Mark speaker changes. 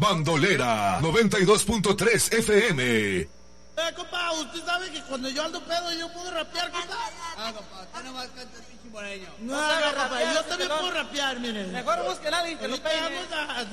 Speaker 1: Bandolera 92.3 FM.
Speaker 2: Compa, usted sabe que cuando yo ando pedo yo puedo rapear, compa.
Speaker 3: Compa, usted nomás canta el pinche moreño.
Speaker 2: No, compa, yo también puedo rapear, miren.
Speaker 3: Mejor busquen a alguien que lo peine.
Speaker 2: Vamos a